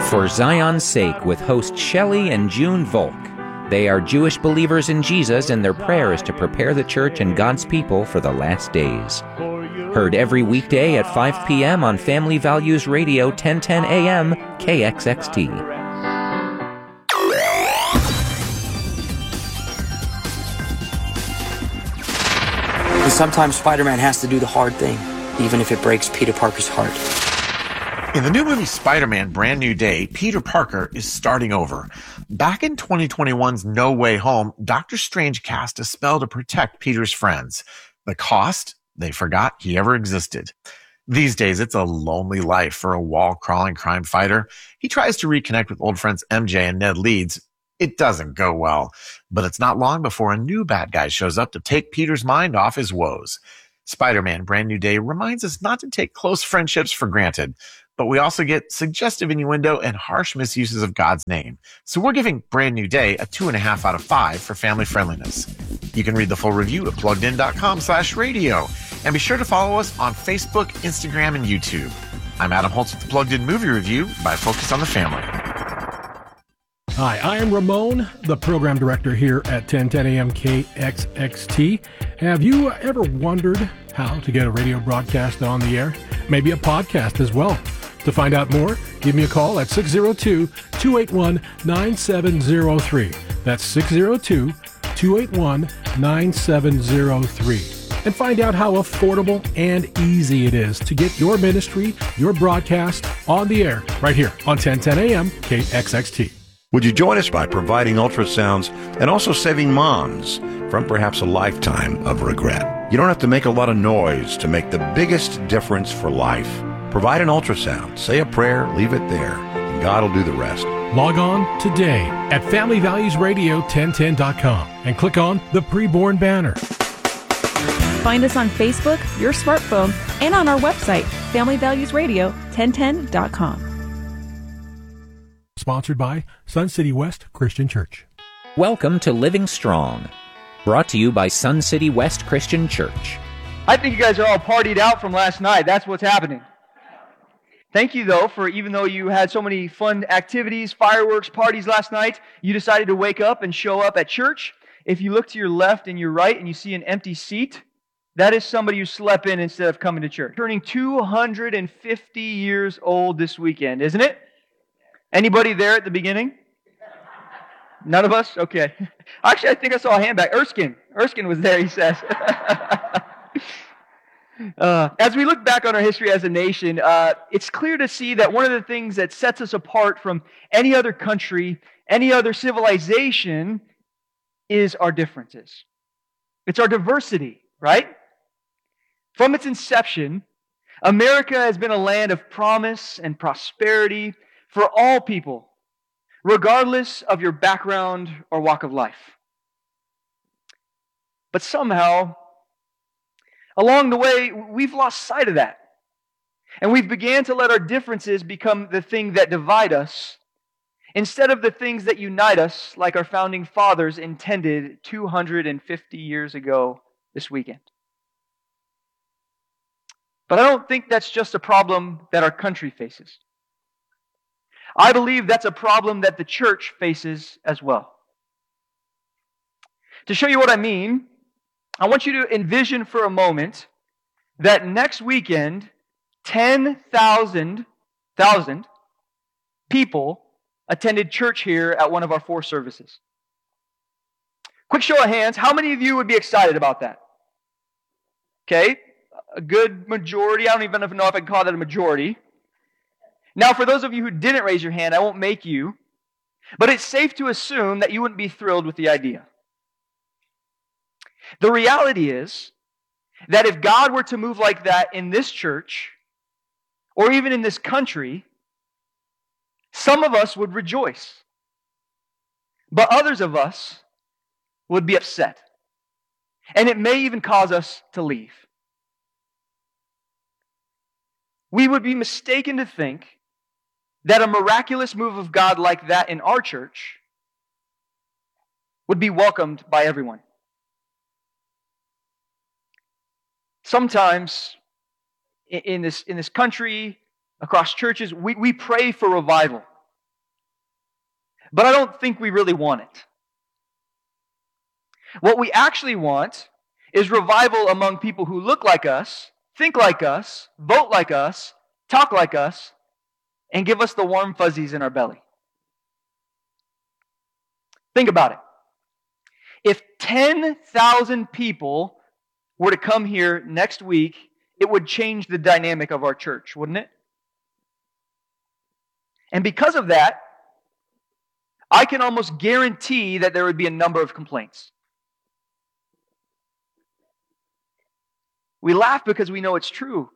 For Zion's Sake with host Shelley and June Volk. They are Jewish believers in Jesus, and their prayer is to prepare the church and God's people for the last days. Heard every weekday at 5 p.m. on Family Values Radio 1010 AM KXXT. And sometimes Spider-Man has to do the hard thing, even if it breaks Peter Parker's heart. In the new movie Spider-Man Brand New Day, Peter Parker is starting over. Back in 2021's No Way Home, Doctor Strange cast a spell to protect Peter's friends. The cost? They forgot he ever existed. These days, it's a lonely life for a wall-crawling crime fighter. He tries to reconnect with old friends MJ and Ned Leeds. It doesn't go well, but it's not long before a new bad guy shows up to take Peter's mind off his woes. Spider-Man Brand New Day reminds us not to take close friendships for granted, but we also get suggestive innuendo and harsh misuses of God's name. So we're giving Brand New Day a 2.5 out of 5 for family friendliness. You can read the full review at pluggedin.com/radio. And be sure to follow us on Facebook, Instagram, and YouTube. I'm Adam Holtz with the Plugged In Movie Review by Focus on the Family. Hi, I am Ramon, the program director here at 1010 AM KXXT. Have you ever wondered how to get a radio broadcast on the air? Maybe a podcast as well. To find out more, give me a call at 602-281-9703. That's 602-281-9703. And find out how affordable and easy it is to get your ministry, your broadcast on the air right here on 1010 AM KXXT. Would you join us by providing ultrasounds and also saving moms from perhaps a lifetime of regret? You don't have to make a lot of noise to make the biggest difference for life. Provide an ultrasound, say a prayer, leave it there, and God will do the rest. Log on today at FamilyValuesRadio1010.com and click on the preborn banner. Find us on Facebook, your smartphone, and on our website, FamilyValuesRadio1010.com. Sponsored by Sun City West Christian Church. Welcome to Living Strong, brought to you by Sun City West Christian Church. I think you guys are all partied out from last night. That's what's happening. Thank you, though, for even though you had so many fun activities, fireworks, parties last night, you decided to wake up and show up at church. If you look to your left and your right and you see an empty seat, that is somebody who slept in instead of coming to church. Turning 250 years old this weekend, isn't it? Anybody there at the beginning? None of us? Okay. Actually, I think I saw a hand back. Erskine was there, he says. As we look back on our history as a nation, it's clear to see that one of the things that sets us apart from any other country, any other civilization, is our differences. It's our diversity, right? From its inception, America has been a land of promise and prosperity for all people, regardless of your background or walk of life. But somehow, along the way, we've lost sight of that. And we've began to let our differences become the thing that divide us, instead of the things that unite us, like our founding fathers intended 250 years ago this weekend. But I don't think that's just a problem that our country faces. I believe that's a problem that the church faces as well. To show you what I mean, I want you to envision for a moment that next weekend, 10,000 people attended church here at one of our 4 services. Quick show of hands, how many of you would be excited about that? Okay, a good majority. I don't even know if I can call that a majority. Now, for those of you who didn't raise your hand, I won't make you, but it's safe to assume that you wouldn't be thrilled with the idea. The reality is that if God were to move like that in this church, or even in this country, some of us would rejoice, but others of us would be upset. And it may even cause us to leave. We would be mistaken to think that a miraculous move of God like that in our church would be welcomed by everyone. Sometimes in this country, across churches, we pray for revival. But I don't think we really want it. What we actually want is revival among people who look like us, think like us, vote like us, talk like us, and give us the warm fuzzies in our belly. Think about it. If 10,000 people were to come here next week, it would change the dynamic of our church, wouldn't it? And because of that, I can almost guarantee that there would be a number of complaints. We laugh because we know it's true.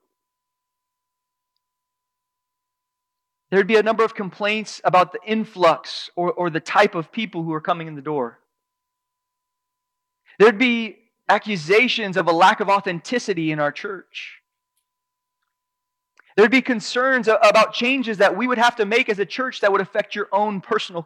There'd be a number of complaints about the influx or the type of people who are coming in the door. There'd be accusations of a lack of authenticity in our church. There'd be concerns about changes that we would have to make as a church that would affect your own personal